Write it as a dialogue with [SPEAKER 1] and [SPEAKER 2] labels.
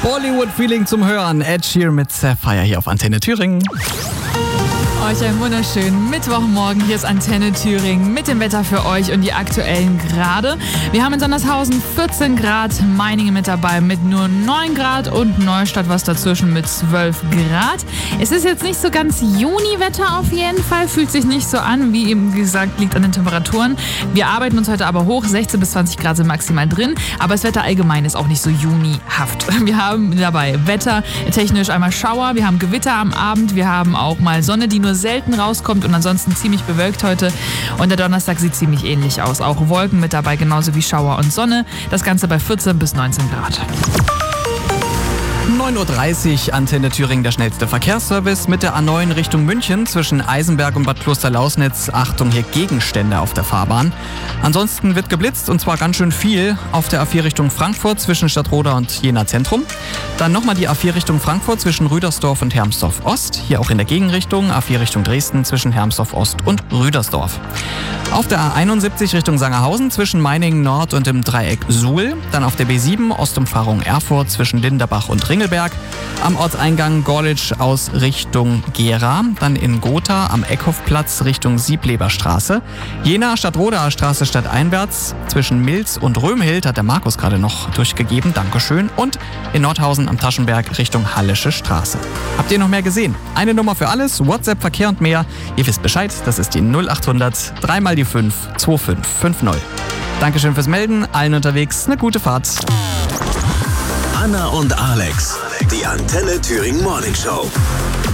[SPEAKER 1] Bollywood-Feeling zum Hören. Ed Sheeran mit Sapphire hier auf Antenne Thüringen.
[SPEAKER 2] Euch einen wunderschönen Mittwochmorgen. Hier ist Antenne Thüringen mit dem Wetter für euch und die aktuellen Grade. Wir haben in Sondershausen 14 Grad, Meiningen mit dabei mit nur 9 Grad und Neustadt was dazwischen mit 12 Grad. Es ist jetzt nicht so ganz Juni-Wetter auf jeden Fall, fühlt sich nicht so an, wie eben gesagt, liegt an den Temperaturen. Wir arbeiten uns heute aber hoch, 16 bis 20 Grad sind maximal drin, aber das Wetter allgemein ist auch nicht so junihaft. Wir haben dabei wettertechnisch einmal Schauer, wir haben Gewitter am Abend, wir haben auch mal Sonne, die nur selten rauskommt und ansonsten ziemlich bewölkt heute. Und der Donnerstag sieht ziemlich ähnlich aus. Auch Wolken mit dabei, genauso wie Schauer und Sonne. Das Ganze bei 14 bis 19 Grad.
[SPEAKER 1] 9.30 Uhr, Antenne Thüringen, der schnellste Verkehrsservice mit der A9 Richtung München zwischen Eisenberg und Bad Klosterlausnitz. Achtung, hier Gegenstände auf der Fahrbahn. Ansonsten wird geblitzt und zwar ganz schön viel auf der A4 Richtung Frankfurt zwischen Stadtroda und Jena Zentrum. Dann nochmal die A4 Richtung Frankfurt zwischen Rüdersdorf und Hermsdorf Ost. Hier auch in der Gegenrichtung A4 Richtung Dresden zwischen Hermsdorf Ost und Rüdersdorf. Auf der A71 Richtung Sangerhausen zwischen Meiningen Nord und dem Dreieck Suhl. Dann auf der B7 Ostumfahrung Erfurt zwischen Linderbach und Ringelberg. Am Ortseingang Gorlitz aus Richtung Gera. Dann in Gotha am Eckhofplatz Richtung Siebleberstraße. Jena Stadtrodaer Straße stadteinwärts zwischen Milz und Römhild hat der Markus gerade noch durchgegeben. Dankeschön. Und in Nordhausen am Taschenberg Richtung Hallische Straße. Habt ihr noch mehr gesehen? Eine Nummer für alles, WhatsApp, Verkehr und mehr. Ihr wisst Bescheid, das ist die 0800 3 mal die 5 2550. Dankeschön fürs Melden, allen unterwegs eine gute Fahrt.
[SPEAKER 3] Anna und Alex, die Antenne Thüringen Morning Show.